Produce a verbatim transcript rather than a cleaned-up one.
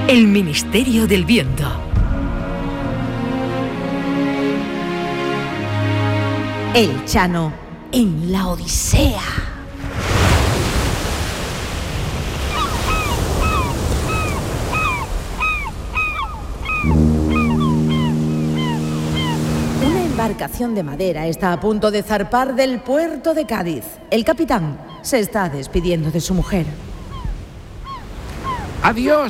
El Ministerio del Viento. El Chano en la Odisea. Una embarcación de madera está a punto de zarpar del puerto de Cádiz. El capitán se está despidiendo de su mujer. Adiós.